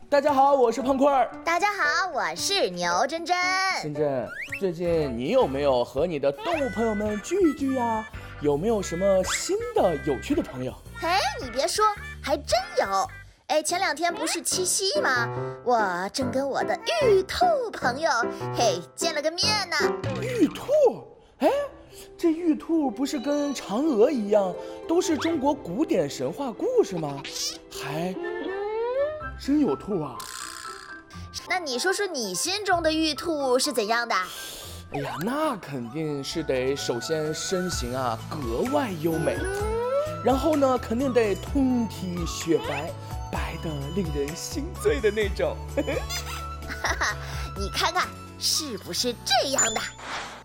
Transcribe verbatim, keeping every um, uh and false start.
大家好，我是胖块儿。 大家好，我是牛真真。 真真，最近你有没有和你的动物朋友们聚一聚呀？有没有什么新的有趣的朋友？ 嘿，你别说，还真有。哎，前两天不是七夕吗？我正跟我的玉兔朋友嘿见了个面呢。 玉兔？哎，这玉兔不是跟嫦娥一样，都是中国古典神话故事吗？还真有兔啊！ 那你说说你心中的玉兔是怎样的？ 哎呀，那肯定是得首先身形啊格外优美，然后呢肯定得通体雪白，白得令人心醉的那种。 哈哈，你看看是不是这样的？